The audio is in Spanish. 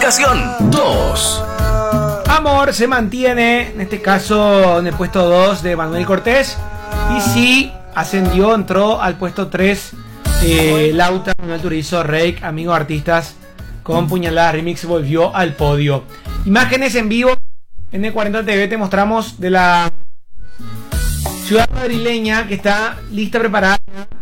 Ubicación 2. Amor se mantiene, en este caso en el puesto 2 de Manuel Cortés. Y sí, ascendió, entró al puesto 3 Lauta, Manuel Turizo, Reik, Amigos Artistas con Puñalada Remix volvió al podio. Imágenes en vivo en el 40 TV te mostramos de la ciudad madrileña que está lista, preparada